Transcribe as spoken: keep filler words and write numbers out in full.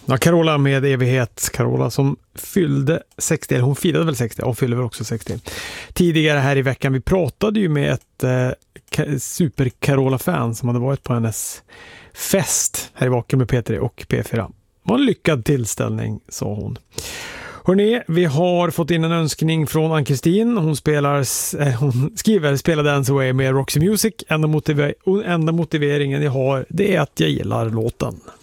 Ja, Carola med evighet. Carola som fyllde sextio, eller hon firade väl sextio, hon fyllde väl också sextio. Tidigare här i veckan, vi pratade ju med ett eh, super Carola-fan som hade varit på hennes fest här i Vaken med P tre och P fyra. Det var en lyckad tillställning, sa hon. Hörrni, vi har fått in en önskning från Ann-Kristin. Hon spelar, eh, hon skriver Spela Dance Away med Roxy Music. Enda, motiv- enda motiveringen jag har, det är att jag gillar låten.